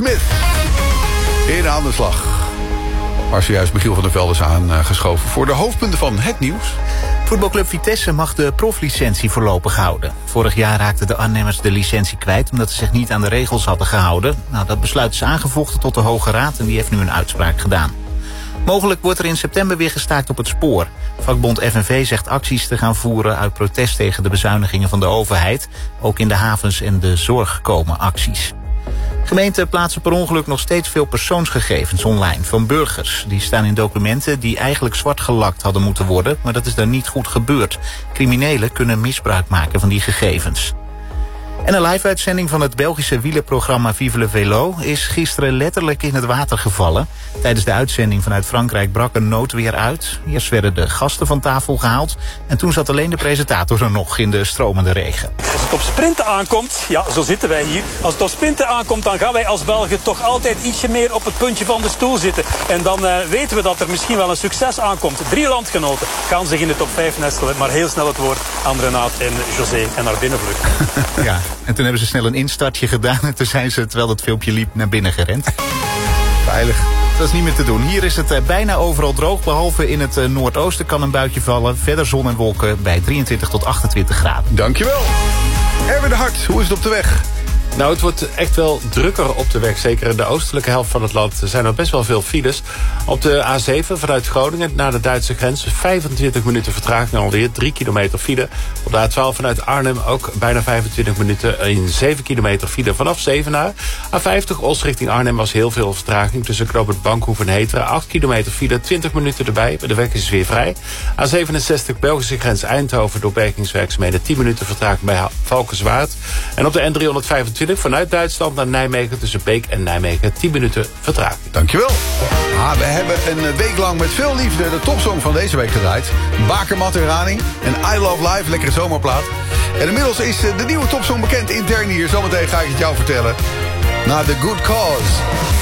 Smith. In aan de slag. Waar zojuist Michiel van der Velde is aangeschoven voor de hoofdpunten van het nieuws. Voetbalclub Vitesse mag de proflicentie voorlopig houden. Vorig jaar raakten de Arnhemmers de licentie kwijt omdat ze zich niet aan de regels hadden gehouden. Dat besluit is aangevochten tot de Hoge Raad en die heeft nu een uitspraak gedaan. Mogelijk wordt er in september weer gestaakt op het spoor. Vakbond FNV zegt acties te gaan voeren uit protest tegen de bezuinigingen van de overheid. Ook in de havens en de zorg komen acties. Gemeenten plaatsen per ongeluk nog steeds veel persoonsgegevens online van burgers. Die staan in documenten die eigenlijk zwart gelakt hadden moeten worden, maar dat is dan niet goed gebeurd. Criminelen kunnen misbruik maken van die gegevens. En een live-uitzending van het Belgische wielerprogramma Vive le Vélo is gisteren letterlijk in het water gevallen. Tijdens de uitzending vanuit Frankrijk brak een noodweer uit. Eerst werden de gasten van tafel gehaald en toen zat alleen de presentator er nog in de stromende regen. Als het op sprinten aankomt, ja, zo zitten wij hier. Als het op sprinten aankomt, dan gaan wij als Belgen toch altijd ietsje meer op het puntje van de stoel zitten. En dan weten we dat er misschien wel een succes aankomt. 3 landgenoten gaan zich in de top 5 nestelen, maar heel snel het woord aan Renaat en José en naar binnen vluchten. Ja. En toen hebben ze snel een instartje gedaan en toen zijn ze, terwijl dat filmpje liep, naar binnen gerend. Veilig. Dat is niet meer te doen. Hier is het bijna overal droog, behalve in het noordoosten kan een buitje vallen. Verder zon en wolken bij 23 tot 28 graden. Dankjewel. Erwin de Hart, hoe is het op de weg? Nou, het wordt echt wel drukker op de weg. Zeker in de oostelijke helft van het land zijn er best wel veel files. Op de A7 vanuit Groningen naar de Duitse grens 25 minuten vertraging alweer, 3 kilometer file. Op de A12 vanuit Arnhem ook bijna 25 minuten in 7 kilometer file vanaf Zevenaar. A50 Oost richting Arnhem was heel veel vertraging tussen knooppunt Bankhoef en Heteren. 8 kilometer file, 20 minuten erbij. De weg is weer vrij. A67 Belgische grens Eindhoven door bergingswerkzaamheden 10 minuten vertraging bij Valkenswaard. En op de N325 vanuit Duitsland naar Nijmegen tussen Beek en Nijmegen 10 minuten vertraging. Dankjewel. We hebben een week lang met veel liefde de topsong van deze week gedraaid. Baker Materani en I Love Life, lekkere zomerplaat. En inmiddels is de nieuwe topsong bekend intern hier. Zometeen ga ik het jou vertellen. Na The Good Cause.